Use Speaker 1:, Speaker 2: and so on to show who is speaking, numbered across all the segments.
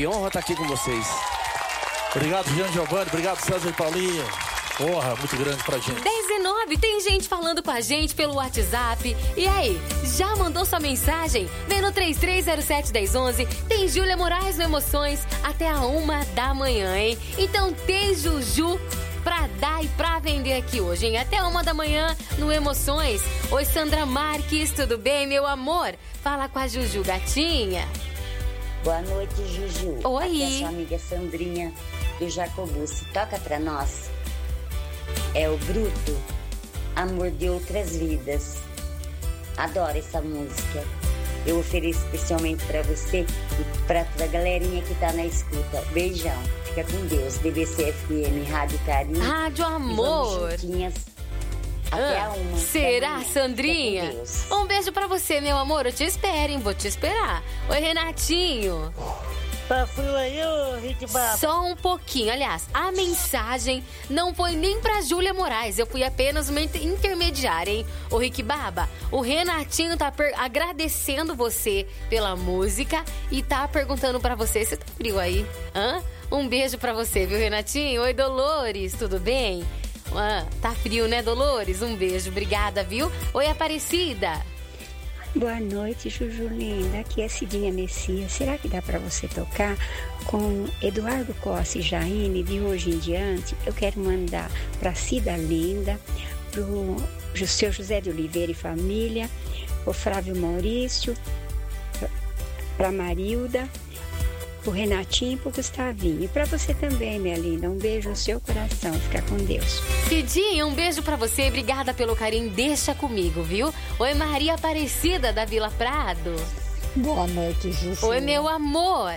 Speaker 1: Que honra estar aqui com vocês. Obrigado, Jean Giovanni. Obrigado, César e Paulinho. Honra muito grande pra gente.
Speaker 2: 10:09, tem gente falando com a gente pelo WhatsApp. E aí, já mandou sua mensagem? Vem no 3307-1011. Tem Júlia Moraes no Emoções até a 1h, hein? Então tem Juju pra dar e pra vender aqui hoje, hein? Até 1h no Emoções. Oi, Sandra Marques, tudo bem, meu amor? Fala com a Juju, gatinha.
Speaker 3: Boa noite, Juju.
Speaker 2: Oi.
Speaker 3: Aqui é a sua amiga Sandrinha do Jacobucci. Toca pra nós. É o Bruto, Amor de Outras Vidas. Adoro essa música. Eu ofereço especialmente pra você e pra toda a galerinha que tá na escuta. Beijão. Fica com Deus. DBC FM, Rádio Carinho.
Speaker 2: Rádio Amor.
Speaker 3: E vamos juntinhas até a 1h.
Speaker 2: Será, Sandrinha? Um beijo pra você, meu amor. Eu te espero, hein? Vou te esperar. Oi, Renatinho.
Speaker 4: Tá frio aí, ô Rick Baba?
Speaker 2: Só um pouquinho. Aliás, a mensagem não foi nem pra Júlia Moraes. Eu fui apenas uma intermediária, hein? Ô, Rick Baba, o Renatinho tá agradecendo você pela música e tá perguntando pra você se tá frio aí. Hã? Um beijo pra você, viu, Renatinho? Oi, Dolores, tudo bem? Tá frio, né, Dolores? Um beijo, obrigada, viu? Oi, Aparecida.
Speaker 5: Boa noite, Juju linda. Aqui é Cidinha Messias. Será que dá para você tocar com Eduardo Costa e Jaine de hoje em diante? Eu quero mandar para Cida Linda, pro seu José de Oliveira e família, o Flávio Maurício, para Marilda, pro Renatinho e pro Gustavinho. E para você também, minha linda. Um beijo no seu coração. Fica com Deus.
Speaker 2: Cidinha, um beijo pra você. Obrigada pelo carinho. Deixa comigo, viu? Oi, Maria Aparecida, da Vila Prado.
Speaker 6: Boa noite, Juju.
Speaker 2: Oi, meu amor.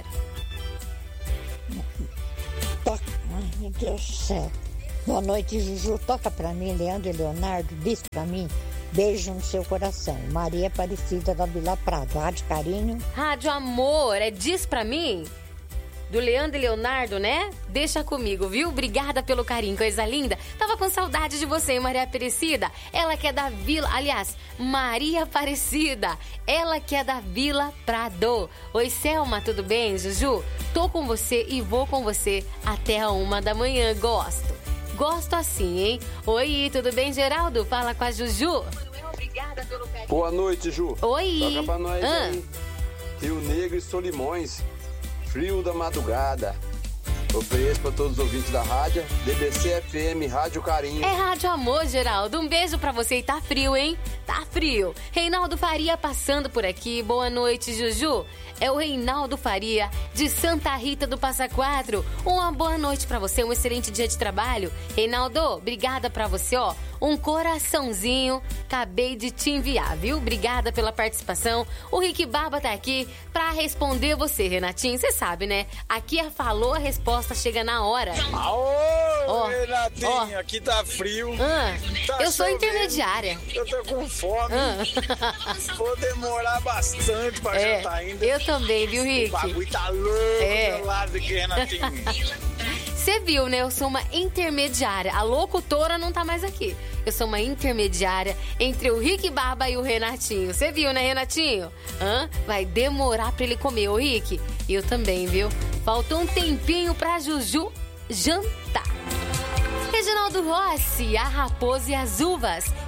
Speaker 6: Ai, meu Deus do céu. Boa noite, Juju. Toca pra mim, Leandro e Leonardo. Diz pra mim. Beijo no seu coração. Maria Aparecida da Vila Prado. Rádio Carinho.
Speaker 2: Rádio Amor, Diz Pra Mim? Do Leandro e Leonardo, né? Deixa comigo, viu? Obrigada pelo carinho, coisa linda. Tava com saudade de você, Maria Aparecida. Ela que é da Vila... Aliás, Maria Aparecida. Ela que é da Vila Prado. Oi, Selma, tudo bem, Juju? Tô com você e vou com você até a 1h. Gosto assim, hein? Oi, tudo bem, Geraldo? Fala com a Juju. Obrigada pelo carinho.
Speaker 7: Boa noite, Ju.
Speaker 2: Oi.
Speaker 7: Toca pra nós aí. Rio Negro e Solimões. Frio da madrugada. Ofereço para todos os ouvintes da rádio. DBC FM, Rádio Carinho.
Speaker 2: É Rádio Amor, Geraldo. Um beijo pra você. E tá frio, hein? Tá frio. Reinaldo Faria passando por aqui. Boa noite, Juju. É o Reinaldo Faria, de Santa Rita do Passa Quatro. Uma boa noite pra você, um excelente dia de trabalho. Reinaldo, obrigada pra você, ó. Um coraçãozinho, acabei de te enviar, viu? Obrigada pela participação. O Rick Baba tá aqui pra responder você, Renatinho. Você sabe, né? Aqui a falou, a resposta chega na hora.
Speaker 8: Aô, Renatinho, aqui tá frio. Tá
Speaker 2: eu sou
Speaker 8: chovendo,
Speaker 2: intermediária.
Speaker 8: Eu tô com fome. Vou demorar bastante pra jantar ainda.
Speaker 2: Eu também, viu, Rick?
Speaker 8: O bagulho tá louco do meu lado aqui, Renatinho.
Speaker 2: Você viu, né? Eu sou uma intermediária. A locutora não tá mais aqui. Eu sou uma intermediária entre o Rick Baba e o Renatinho. Você viu, né, Renatinho? Vai demorar pra ele comer, ô Rick. Eu também, viu? Faltou um tempinho pra Juju jantar. Reginaldo Rossi, A Raposa e as Uvas.